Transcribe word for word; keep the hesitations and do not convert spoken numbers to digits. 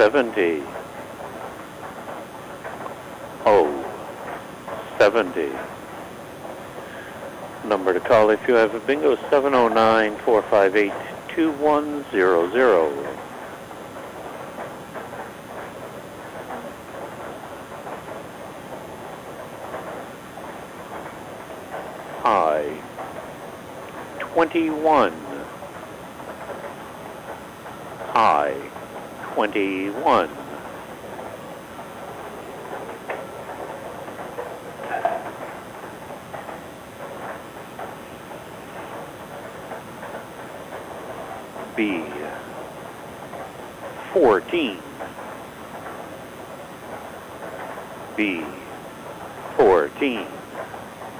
seventy. O, seventy. Number to call if you have a bingo, seven oh nine, four five eight, two one zero zero. I, twenty-one. I, twenty-one. B, fourteen. B, fourteen.